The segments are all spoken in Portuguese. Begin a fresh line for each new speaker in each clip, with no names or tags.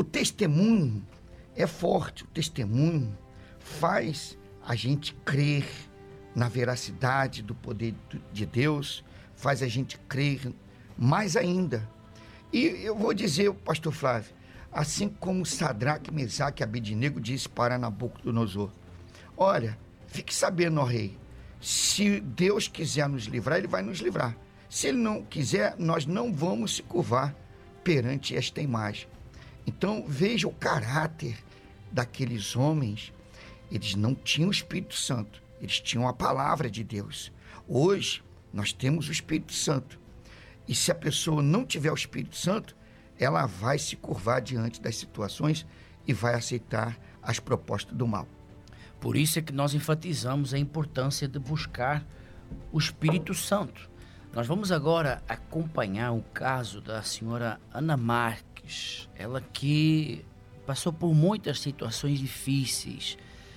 O testemunho é forte, o testemunho faz a gente crer na veracidade do poder de Deus, faz a gente crer mais ainda. E eu vou dizer, pastor Flávio, assim como Sadraque, Mesaque e Abednego disse para Nabucodonosor: olha, fique sabendo, ó rei, se Deus quiser nos livrar, ele vai nos livrar. Se ele não quiser, nós não vamos se curvar perante esta imagem. Então veja o caráter daqueles homens. Eles não tinham o Espírito Santo, eles tinham a palavra de Deus. Hoje nós temos o Espírito Santo, e se a pessoa não tiver o Espírito Santo, ela vai se curvar diante das situações e vai aceitar as propostas do mal.
Por isso é que nós enfatizamos a importância de buscar o Espírito Santo. Nós vamos agora acompanhar o caso da senhora Ana Marques, ela que passou por muitas situações difíceis,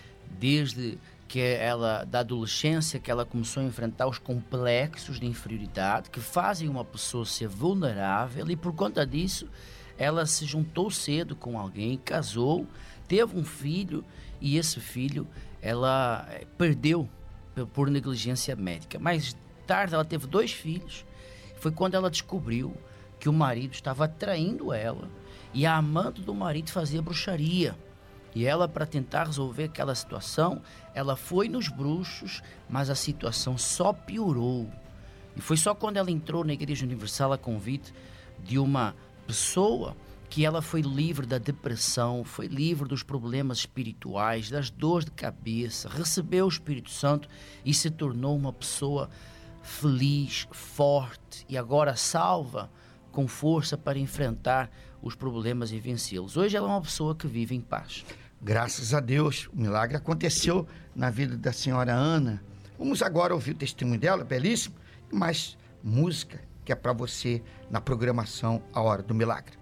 desde que ela, da adolescência, que ela começou a enfrentar os complexos de inferioridade que fazem uma pessoa ser vulnerável, e por conta disso ela se juntou cedo com alguém, casou, teve um filho, e esse filho ela perdeu por negligência médica. Mais tarde ela teve 2 filhos. Foi quando ela descobriu que o marido estava traindo ela, e a amante do marido fazia bruxaria. E ela, para tentar resolver aquela situação, ela foi nos bruxos, mas a situação só piorou. E foi só quando ela entrou na Igreja Universal a convite de uma pessoa que ela foi livre da depressão, foi livre dos problemas espirituais, das dores de cabeça, recebeu o Espírito Santo e se tornou uma pessoa feliz, forte e agora salva, com força para enfrentar os problemas e vencê-los. Hoje ela é uma pessoa que vive em paz.
Graças a Deus, o milagre aconteceu na vida da senhora Ana. Vamos agora ouvir o testemunho dela, belíssimo, e mais música que é para você na programação A Hora do Milagre.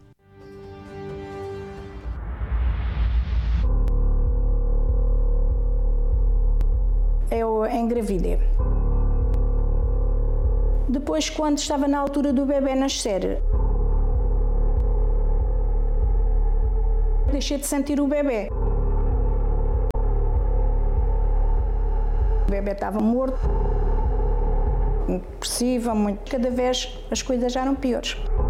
Eu engravidei. Depois, quando estava na altura do bebê nascer, deixei de sentir o bebê. O bebê estava morto, depressiva, muito. Cada vez as coisas já eram piores.